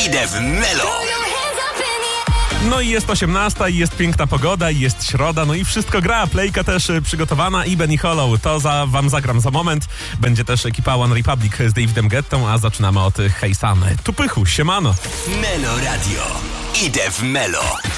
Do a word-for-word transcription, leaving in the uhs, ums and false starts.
Idę w Melo. No i jest osiemnasta i jest piękna pogoda i jest środa, no i wszystko gra. Playka też przygotowana i Benny Hollow. To za, wam zagram za moment. Będzie też ekipa One Republic z Davidem Guettą, a zaczynamy od Hey Sam. Tu Pychu, siemano. Melo Radio. Idę w Melo.